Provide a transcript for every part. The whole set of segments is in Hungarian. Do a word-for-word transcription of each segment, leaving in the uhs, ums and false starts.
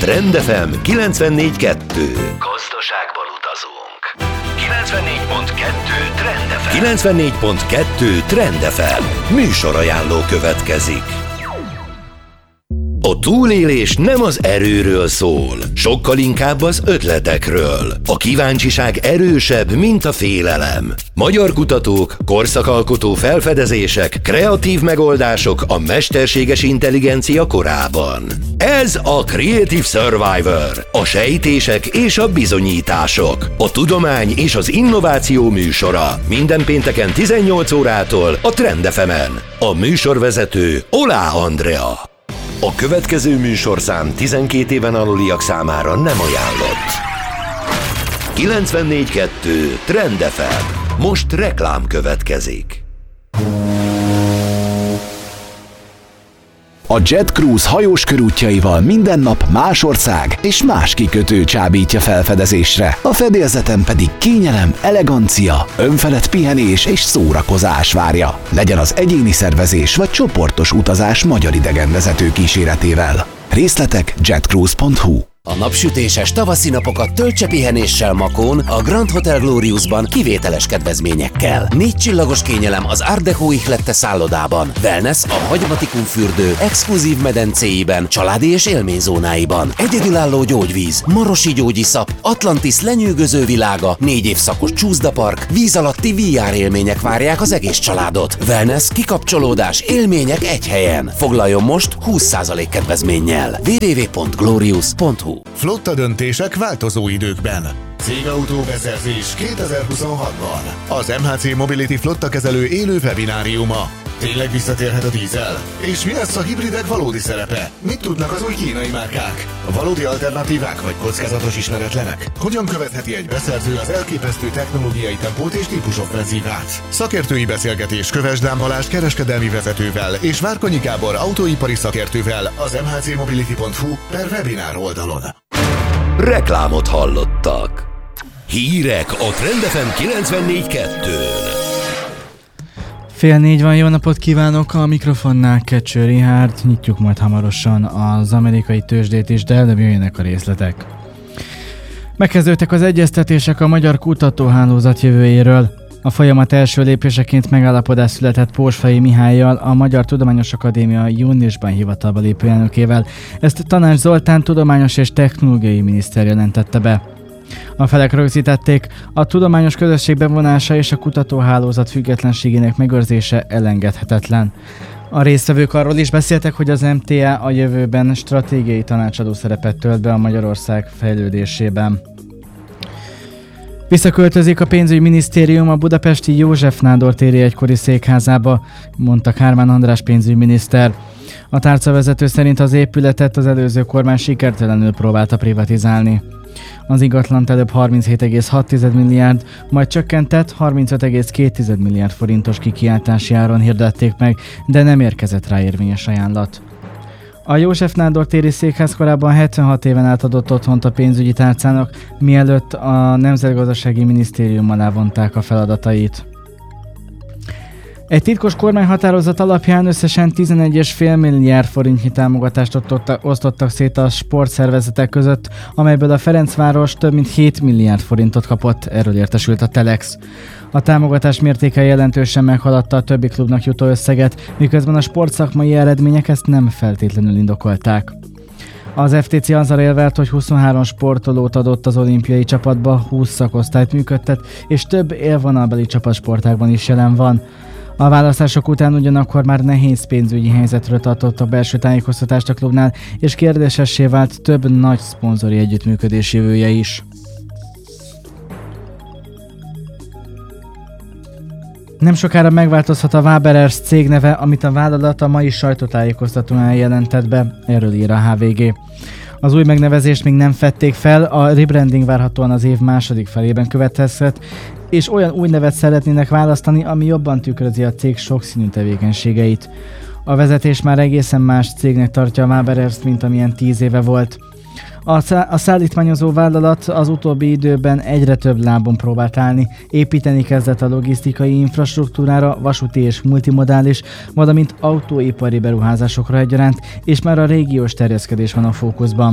Trend ef em kilencvennégy kettő. Gazdaságban utazunk. kilencvennégy pont kettő Trend ef em. kilencvennégy pont kettő Trend ef em. Műsorajánló következik. A túlélés nem az erőről szól, sokkal inkább az ötletekről. A kíváncsiság erősebb, mint a félelem. Magyar kutatók, korszakalkotó felfedezések, kreatív megoldások a mesterséges intelligencia korában. Ez a Creative Survivor, a sejtések és a bizonyítások, a tudomány és az innováció műsora. Minden pénteken tizennyolc órától a Trend ef emen. A műsorvezető Olá Andrea. A következő műsorszám tizenkét éven aluliak számára nem ajánlott. kilencvennégy kettő Trend ef em. Most reklám következik. A Jet Cruise hajós körútjaival minden nap más ország és más kikötő csábítja felfedezésre. A fedélzeten pedig kényelem, elegancia, önfelett pihenés és szórakozás várja. Legyen az egyéni szervezés vagy csoportos utazás magyar idegenvezető kíséretével. Részletek jetcruise pont hu. A napsütéses tavaszi napokat töltse pihenéssel Makón, a Grand Hotel Gloriusban kivételes kedvezményekkel. Négy csillagos kényelem az Art Deco ihlette szállodában, wellness a Hagyvatikum fürdő exkluzív medencéiben, családi és élményzónáiban, egyedülálló gyógyvíz, marosi gyógyiszap, Atlantis lenyűgöző világa, négy évszakos csúszdapark, víz alatti vé er élmények várják az egész családot. Wellness, kikapcsolódás, élmények egy helyen. Foglaljon most húsz százalék kedvezménnyel. double-u double-u double-u pont glorious pont hu. Flotta döntések változó időkben. Cégautó beszerzés kétezer-huszonhatban. Az em há cé Mobility flotta kezelő élő webináriuma. Tényleg visszatérhet a dízel? És mi lesz a hibridek valódi szerepe? Mit tudnak az új kínai márkák? A valódi alternatívák vagy kockázatos ismeretlenek? Hogyan követheti egy beszerző az elképesztő technológiai tempót és típusoffenzívát? Szakértői beszélgetés Kövesdán Balázs kereskedelmi vezetővel és Várkonyi Gábor autóipari szakértővel az em há cé mobility pont hu per webinár oldalon. Reklámot hallottak. Hírek a Trend ef em kilencvennégy kettőn. Fél négy van, jó napot kívánok, a mikrofonnál Kecső Richárd, nyitjuk majd hamarosan az amerikai tőzsdét is, de előbb jöjjenek a részletek. Megkezdődtek az egyeztetések a magyar kutatóhálózat jövőjéről. A folyamat első lépéseként megállapodás született Pósfai Mihállyal, a Magyar Tudományos Akadémia júniusban hivatalba lépő elnökével. Ezt Tanács Zoltán tudományos és technológiai miniszter jelentette be. A felek rögzítették, a tudományos közösség bevonása és a kutatóhálózat függetlenségének megőrzése elengedhetetlen. A résztvevők arról is beszéltek, hogy az em té á a jövőben stratégiai tanácsadó szerepet tölt be a Magyarország fejlődésében. Visszaköltözik a pénzügyminisztérium a budapesti József Nádor téri egykori székházába, mondta Kármán András pénzügyminiszter. A tárcavezető szerint az épületet az előző kormány sikertelenül próbálta privatizálni. Az ingatlant előbb harminchét egész hat milliárd, majd csökkentett harmincöt egész két milliárd forintos kikiáltási áron hirdették meg, de nem érkezett rá érvényes ajánlat. A József Nádor téri székház korábban hetvenhat éven át adott otthont a pénzügyi tárcának, mielőtt a Nemzetgazdasági Minisztérium alá vonták a feladatait. Egy titkos kormányhatározat alapján összesen tizenegy egész öt milliárd forintnyi támogatást osztottak szét a sportszervezetek között, amelyből a Ferencváros több mint hét milliárd forintot kapott, erről értesült a Telex. A támogatás mértéke jelentősen meghaladta a többi klubnak jutó összeget, miközben a sportszakmai eredmények ezt nem feltétlenül indokolták. Az ef té cé azzal érvelt, hogy huszonhárom sportolót adott az olimpiai csapatba, húsz szakosztályt működtet, és több élvonalbeli csapatsportágban is jelen van. A választások után ugyanakkor már nehéz pénzügyi helyzetről tartottak belső tájékoztatást a klubnál, és kérdésessé vált több nagy szponzori együttműködés jövője is. Nem sokára megváltozhat a Waberers cégneve, amit a vállalat a mai sajtótájékoztatónál jelentett be, erről ír a há vé gé. Az új megnevezést még nem fedték fel, a rebranding várhatóan az év második felében következhet, és olyan új nevet szeretnének választani, ami jobban tükrözi a cég sokszínű tevékenységeit. A vezetés már egészen más cégnek tartja a Waberers-t, mint amilyen tíz éve volt. A, szá- a szállítmányozó vállalat az utóbbi időben egyre több lábon próbált állni, építeni kezdett a logisztikai infrastruktúrára, vasúti és multimodális, valamint autóipari beruházásokra egyaránt, és már a régiós terjeszkedés van a fókuszban.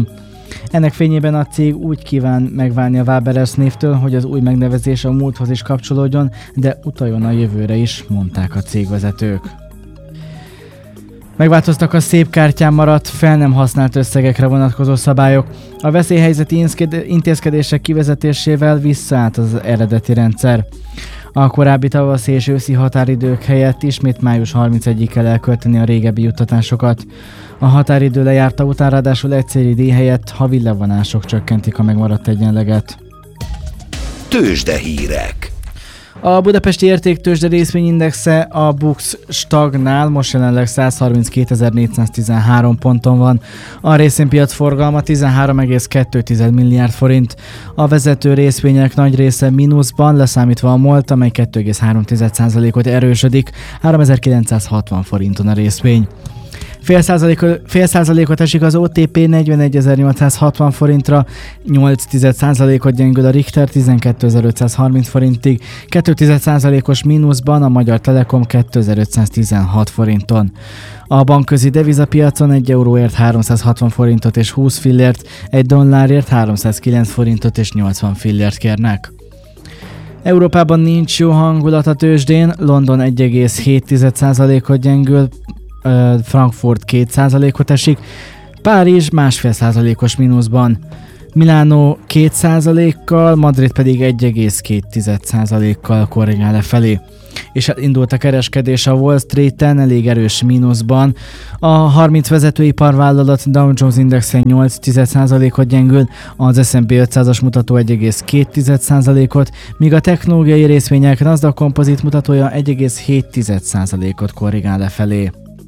Ennek fényében a cég úgy kíván megválni a Waberers névtől, hogy az új megnevezés a múlthoz is kapcsolódjon, de utaljon a jövőre is, mondták a cégvezetők. Megváltoztak a szép kártyán maradt, fel nem használt összegekre vonatkozó szabályok. A veszélyhelyzeti intézkedések kivezetésével visszaállt az eredeti rendszer. A korábbi tavaszi és őszi határidők helyett ismét május harmincegyedikéig kell elkölteni a régebbi juttatásokat. A határidő lejárta után ráadásul egyszeri díj helyett havi levonások csökkentik a megmaradt egyenleget. Tőzsdehírek. A budapesti értéktőzsde részvényindexe, a BUX stagnál, most jelenleg száz harminckétezer-négyszáztizenhárom ponton van. A részvénypiac forgalma tizenhárom egész kettő milliárd forint. A vezető részvények nagy része mínuszban, leszámítva a MOLT, amely kettő egész három százalékot erősödik, háromezer-kilencszázhatvan forinton a részvény. Fél, százalékot, fél százalékot esik az o té pé negyvenegyezer-nyolcszázhatvan forintra, nyolc tized százalékot gyengül a Richter tizenkétezer-ötszázharminc forintig, két tized százalékos mínuszban a Magyar Telekom kétezer-ötszáztizenhat forinton. A bankközi devizapiacon egy euróért háromszázhatvan forintot és húsz fillért, egy dollárért háromszázkilenc forintot és nyolcvan fillért kérnek. Európában nincs jó hangulat a tőzsdén, London egy egész hét százalékot gyengül, Frankfurt két százalékot esik, Párizs másfél százalékos mínuszban, Milánó két százalékkal, Madrid pedig egy egész két százalékkal korrigál lefelé. És indult a kereskedés a Wall Streeten elég erős mínuszban. A harminc vezetőiparvállalat Dow Jones Indexe nyolc százalékot gyengül, az es and pé ötszázas mutató egy egész két százalékot, míg a technológiai részvények Nasdaq Composite mutatója egy egész hét százalékot korrigál lefelé.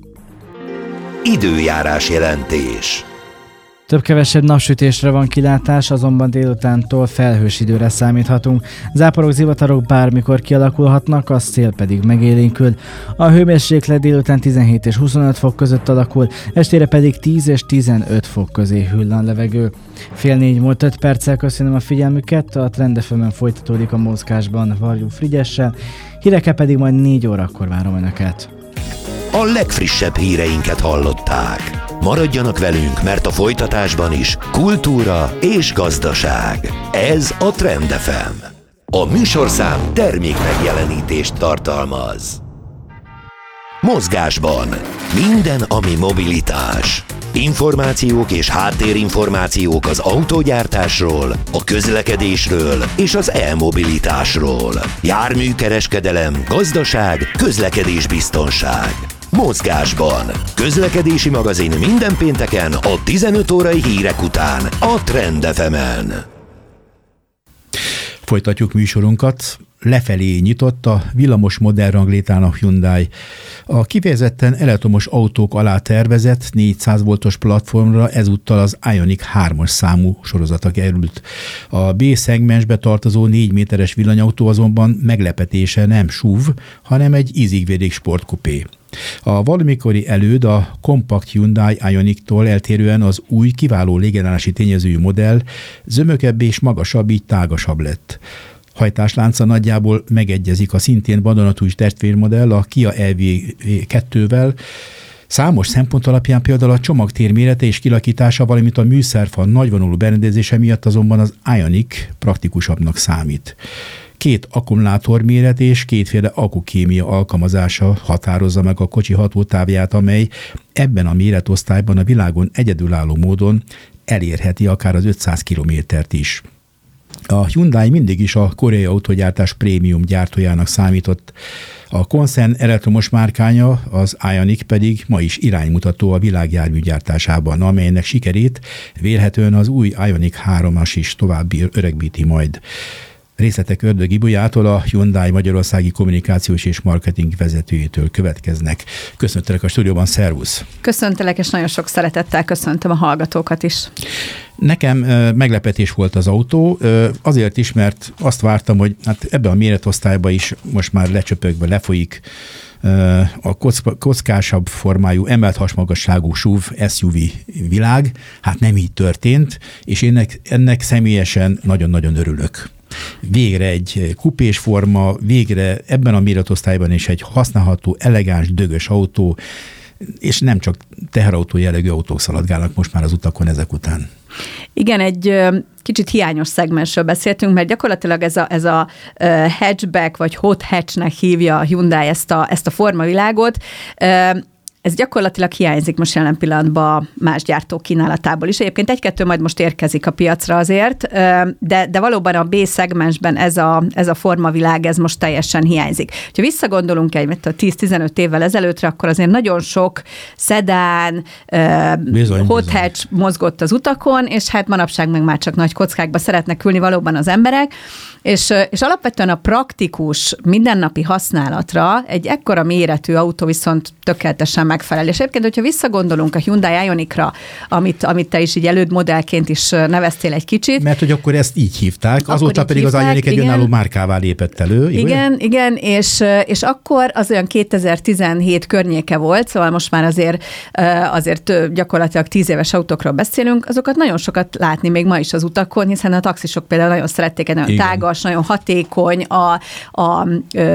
Időjárás jelentés. Több-kevesebb napsütésre van kilátás, azonban délutántól felhős időre számíthatunk. Záporok, zivatarok bármikor kialakulhatnak, a szél pedig megélénkül. A hőmérséklet délután tizenhét és huszonöt fok között alakul, estére pedig tíz és tizenöt fok közé hűl a levegő. Fél négy múlt öt perccel köszönöm a figyelmüket, a Trend ef emen folytatódik a mozgásban Varjú Frigyessel, hírekkel pedig majd négy órakor várom Önöket. A legfrissebb híreinket hallották. Maradjanak velünk, mert a folytatásban is kultúra és gazdaság. Ez a Trend ef em. A műsorszám termék megjelenítést tartalmaz. Mozgásban minden, ami mobilitás. Információk és háttérinformációk az autógyártásról, a közlekedésről és az e-mobilitásról. Járműkereskedelem, gazdaság, közlekedésbiztonság. Mozgásban. Közlekedési magazin minden pénteken a tizenöt órai hírek után a Trend ef emen. Folytatjuk műsorunkat. Lefelé nyitott a villamos modellranglétán a Hyundai. A kifejezetten elektromos autók alá tervezett négyszáz voltos platformra ezúttal az Ioniq hármas számú sorozata került. A B-szegmensbe tartozó négy méteres villanyautó azonban meglepetése nem es u vé, hanem egy ízigvédék sportkupé. A valamikori előd a kompakt Hyundai Ioniqtól eltérően az új, kiváló légállási tényezőjű modell zömökebb és magasabb, így tágasabb lett. Hajtáslánca nagyjából megegyezik a szintén vadonatúj testvérmodell a Kia e vé kettővel. Számos szempont alapján például a csomagtér mérete és kilakítása, valamint a műszerfal nagyvonalú berendezése miatt azonban az Ioniq praktikusabbnak számít. Két akkumulátorméret és kétféle akkukémia alkalmazása határozza meg a kocsi hatótávját, amely ebben a méretosztályban a világon egyedülálló módon elérheti akár az ötszáz kilométert is. A Hyundai mindig is a koreai autógyártás prémium gyártójának számított. A koncern elektromos márkánya, az Ioniq pedig ma is iránymutató a világjármű gyártásában, amelynek sikerét vélhetően az új Ioniq hármas is tovább öregbíti majd. Részletek Ördög Ibolyától, a Hyundai Magyarországi kommunikációs és marketing vezetőjétől következnek. Köszöntelek a stúdióban, szervusz! Köszöntelek, és nagyon sok szeretettel köszöntöm a hallgatókat is. Nekem meglepetés volt az autó, azért is, mert azt vártam, hogy hát ebben a méretosztályban is most már lecsöpögve lefolyik a kockásabb formájú, emelt hasmagasságú es u vé, es u vé világ. Hát nem így történt, és ennek, ennek személyesen nagyon-nagyon örülök. Végre egy kupés forma, végre ebben a méretosztályban is egy használható, elegáns, dögös autó, és nem csak teherautó jellegű autók szaladgálnak most már az utakon ezek után. Igen, egy kicsit hiányos szegmensről beszéltünk, mert gyakorlatilag ez a, ez a hatchback, vagy hot hatchnek hívja a Hyundai ezt a, ezt a formavilágot. Ez gyakorlatilag hiányzik most jelen pillanatban más gyártók kínálatából is. Egyébként egy-kettő majd most érkezik a piacra azért, de, de valóban a B-szegmensben ez a, ez a formavilág, ez most teljesen hiányzik. Ha visszagondolunk egy tíz-tizenöt évvel ezelőttre, akkor azért nagyon sok szedán, bizony, hot bizony. hatch mozgott az utakon, és hát manapság meg már csak nagy kockákba szeretnek ülni valóban az emberek, és, és alapvetően a praktikus, mindennapi használatra egy ekkora méretű autó viszont tökéletesen megfelel. És egyébként, hogyha visszagondolunk a Hyundai Ionicra, amit, amit te is így elődmodellként is neveztél egy kicsit. Mert hogy akkor ezt így hívták, akkor azóta pedig hívták, az Ioniq egy önálló márkává lépett elő. Igen, igen, igen és, és akkor az olyan kétezer-tizenhét környéke volt, szóval most már azért, azért gyakorlatilag tíz éves autókról beszélünk, azokat nagyon sokat látni még ma is az utakon, hiszen a taxisok például nagyon szerették, egy nagyon igen. tágas, nagyon hatékony, a, a,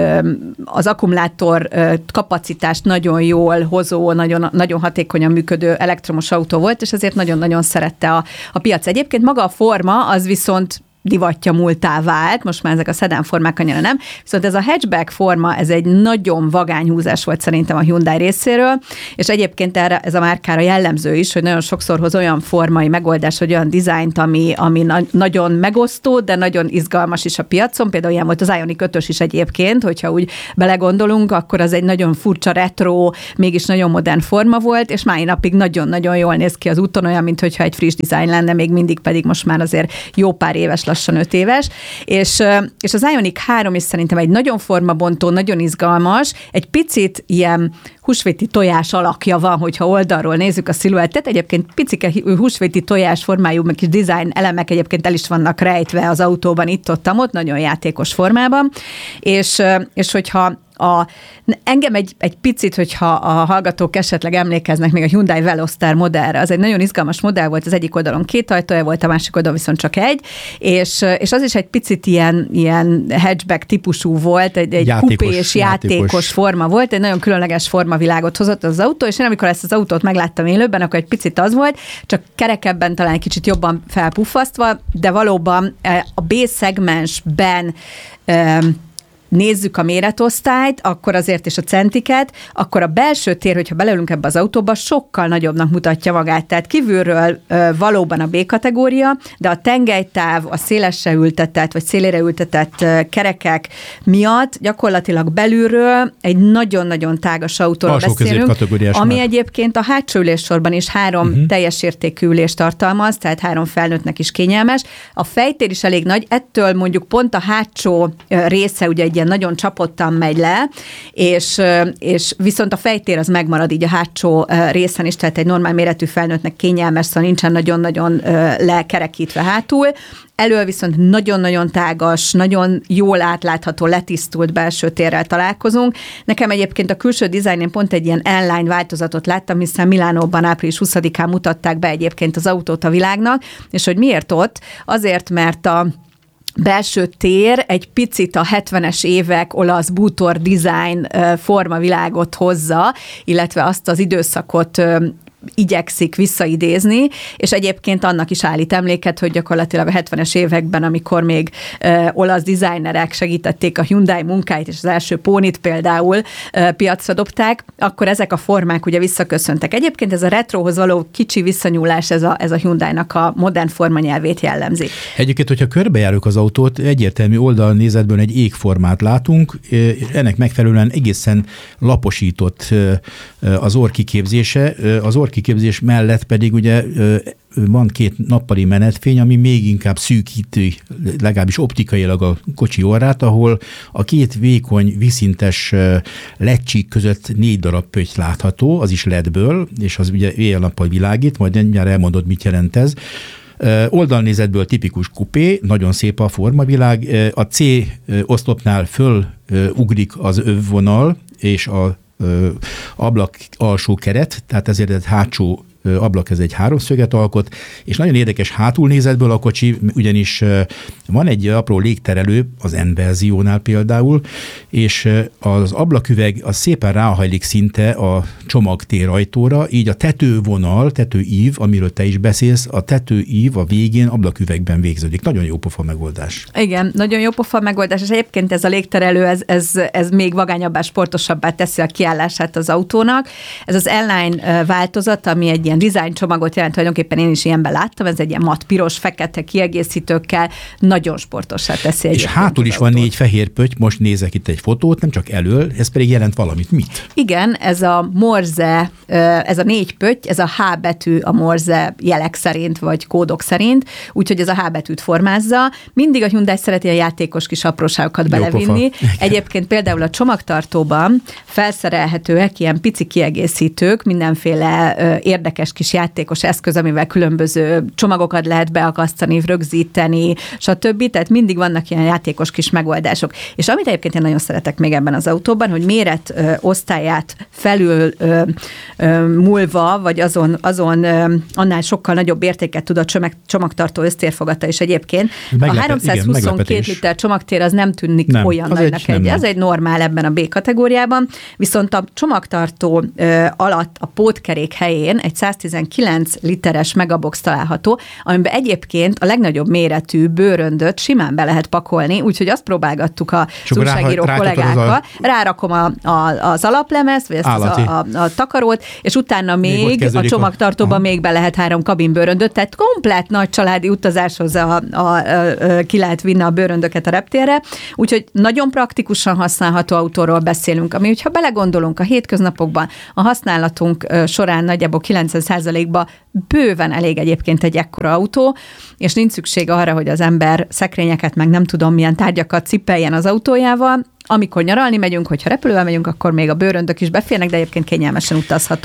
az akkumulátor kapacitást nagyon jól hozó, nagyon, nagyon hatékonyan működő elektromos autó volt, és ezért nagyon-nagyon szerette a, a piac. Egyébként maga a forma, az viszont divatja múltá vált, most már ezek a szedán formák annyira nem, viszont ez a hatchback forma, ez egy nagyon vagány húzás volt szerintem a Hyundai részéről, és egyébként erre, ez a márkára jellemző is, hogy nagyon sokszor hoz olyan formai megoldás, vagy olyan dizájnt, ami, ami na- nagyon megosztó, de nagyon izgalmas is a piacon, például ilyen volt az Ioniq ötös is egyébként, hogyha úgy belegondolunk, akkor az egy nagyon furcsa retro, mégis nagyon modern forma volt, és mai napig nagyon-nagyon jól néz ki az úton, olyan, mintha egy friss dizájn lenne, még mindig pedig most már azért jó pár éves, lassan öt éves, és, és az Ioniq három is szerintem egy nagyon formabontó, nagyon izgalmas, egy picit ilyen húsvéti tojás alakja van, hogyha oldalról nézzük a sziluettet, egyébként picike húsvéti tojás formájú, meg kis design elemek egyébként el is vannak rejtve az autóban, itt-ott, ott, nagyon játékos formában, és, és hogyha A, engem egy, egy picit, hogyha a hallgatók esetleg emlékeznek még a Hyundai Veloster modellre, az egy nagyon izgalmas modell volt, az egyik oldalon két ajtója volt, a másik oldalon viszont csak egy, és, és az is egy picit ilyen, ilyen hatchback típusú volt, egy, egy kupés, játékos, játékos forma volt, egy nagyon különleges formavilágot hozott az autó, és én amikor ezt az autót megláttam élőben, akkor egy picit az volt, csak kerekebben, talán egy kicsit jobban felpuffasztva, de valóban a B-szegmensben nézzük a méretosztályt, akkor azért és a centiket, akkor a belső tér, hogyha beleülünk ebbe az autóba, sokkal nagyobbnak mutatja magát. Tehát kívülről ö, valóban a B-kategória, de a tengelytáv, a szélesre ültetett, vagy szélére ültetett ö, kerekek miatt gyakorlatilag belülről egy nagyon-nagyon tágas autóról Alsó beszélünk, ami már. Egyébként a hátsó üléssorban is három uh-huh. teljes értékű ülést tartalmaz, tehát három felnőttnek is kényelmes. A fejtér is elég nagy, ettől mondjuk pont a hátsó ö, része ugye egy ilyen nagyon csapottan megy le, és, és viszont a fejtér az megmarad így a hátsó részen is, tehát egy normál méretű felnőttnek kényelmes, szóval nincsen nagyon-nagyon lekerekítve hátul. Elől viszont nagyon-nagyon tágas, nagyon jól átlátható, letisztult belső térrel találkozunk. Nekem egyébként a külső dizájnén pont egy ilyen N-line változatot láttam, hiszen Milánóban április huszadikán mutatták be egyébként az autót a világnak, és hogy miért ott? Azért, mert a belső tér egy picit a hetvenes évek olasz bútor design formavilágot hozza, illetve azt az időszakot igyekszik visszaidézni, és egyébként annak is állít emléket, hogy gyakorlatilag a hetvenes években, amikor még ö, olasz dizájnerek segítették a Hyundai munkáit, és az első pónit például ö, piacra dobták, akkor ezek a formák ugye visszaköszöntek. Egyébként ez a retrohoz való kicsi visszanyúlás, ez a, ez a Hyundai-nak a modern formanyelvét jellemzi. Egyébként, hogyha körbejárjuk az autót, egyértelmű oldalnézetből egy égformát látunk, ennek megfelelően egészen laposított az orrkiképzése, az orrkiképzés mellett pedig ugye van két nappali menetfény, ami még inkább szűkíti, legalábbis optikailag a kocsi orrát, ahol a két vékony, vízszintes ledcsík között négy darab pötty látható, az is ledből, és az ugye éjjel-nappal világít, majd mindjárt elmondod, mit jelent ez. Oldalnézetből tipikus kupé, nagyon szép a formavilág, a C oszlopnál fölugrik az övvonal, és a ablak alsó keret, tehát ezért egy hátsó ablak ez egy háromszöget alkot, és nagyon érdekes hátulnézetből a kocsi, ugyanis van egy apró légterelő az N-verziónál például, és az ablaküveg az szépen ráhajlik szinte a csomagtérajtóra, így a tetővonal, tetőív, amiről te is beszélsz, a tetőív a végén ablaküvegben végződik. Nagyon jó pofa megoldás. Igen, nagyon jó pofa megoldás, és egyébként ez a légterelő, ez, ez, ez még vagányabbá, sportosabbá teszi a kiállását az autónak. Ez az L-Line változat, ami egy ilyen design csomagot jelent, tulajdonképpen én is ilyenben láttam, ez egy ilyen mat, piros, fekete kiegészítőkkel, nagyon sportossá teszi. És hátul is van négy fehér pötty, most nézek itt egy fotót, nem csak elől, ez pedig jelent valamit. Mit? Igen, ez a morze, ez a négy pötty, ez a H betű a morze jelek szerint, vagy kódok szerint, úgyhogy ez a H betűt formázza. Mindig a Hyundai szereti a játékos kis apróságokat belevinni. Egyébként például a csomagtartóban felszerelhetőek ilyen pici kiegészítők, mindenféle érdekes kis játékos eszköz, amivel különböző csomagokat lehet beakasztani, rögzíteni, stb. Tehát mindig vannak ilyen játékos kis megoldások. És amit egyébként én nagyon szeretek még ebben az autóban, hogy méret ö, osztályát felül ö, ö, múlva, vagy azon, azon ö, annál sokkal nagyobb értéket tud a csomag, csomagtartó össztérfogata is egyébként. Meglepet, a háromszázhuszonkettő igen, liter csomagtér az nem tűnik nem, olyan nagynak egy, ez egy normál ebben a B kategóriában, viszont a csomagtartó ö, alatt a pótkerék helyén egy száztizenkilenc literes megabox található, amiben egyébként a legnagyobb méretű bőröndöt simán be lehet pakolni, úgyhogy azt próbálgattuk a újságíró kollégákkal. A... Rárakom a, a, az alaplemezt, vagy ezt az a, a, a takarót, és utána még, még a csomagtartóban a... még be lehet három kabinbőröndöt, tehát komplett nagy családi utazáshoz a, a, a, a, ki lehet vinni a bőröndöket a reptérre, úgyhogy nagyon praktikusan használható autóról beszélünk, ami, hogyha belegondolunk a hétköznapokban, a használatunk során nagyjából kilencven százalékban bőven elég egyébként egy ekkora autó, és nincs szükség arra, hogy az ember szekrényeket, meg nem tudom milyen tárgyakat cipeljen az autójával. Amikor nyaralni megyünk, hogyha repülővel megyünk, akkor még a bőröndök is beférnek, de egyébként kényelmesen utazható.